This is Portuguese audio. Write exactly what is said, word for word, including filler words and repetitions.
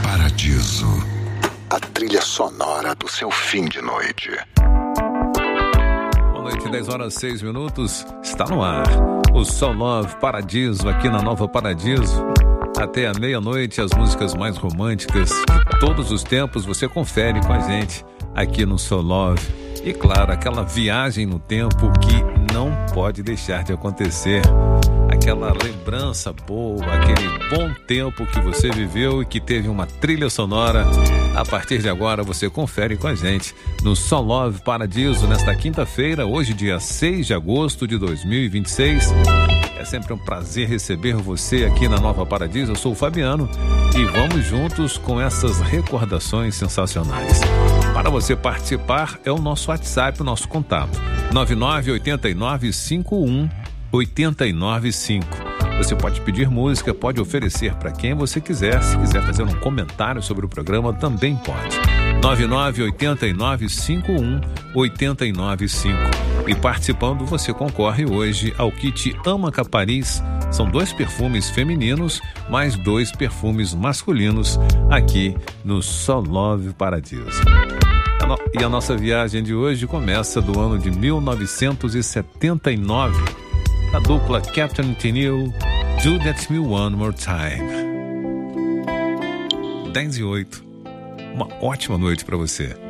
Paradiso. A trilha sonora do seu fim de noite. Boa noite, dez horas e seis minutos. Está no ar o Soul Love Paradiso, aqui na Nova Paradiso. Até a meia-noite, as músicas mais românticas de todos os tempos você confere com a gente aqui no Soul Love. E claro, aquela viagem no tempo que não pode deixar de acontecer. Aquela lembrança boa, aquele bom tempo que você viveu e que teve uma trilha sonora. A partir de agora você confere com a gente no Soul Love Paradiso nesta quinta-feira, hoje dia seis de agosto de dois mil e vinte e seis. É sempre um prazer receber você aqui na Nova Paradiso. Eu sou o Fabiano e vamos juntos com essas recordações sensacionais. Para você participar é o nosso WhatsApp, o nosso contato nove nove oito nove cinco um oito nove cinco. Você pode pedir música, pode oferecer para quem você quiser. Se quiser fazer um comentário sobre o programa, também pode. nove nove oito nove cinco um oito nove cinco. E participando, você concorre hoje ao kit Amaca Paris. São dois perfumes femininos, mais dois perfumes masculinos, aqui no Soul Love Paradiso. E a nossa viagem de hoje começa do ano de mil novecentos e setenta e nove. A dupla Captain Tennille, Do That Me One More Time. dez e oito. Uma ótima noite para você.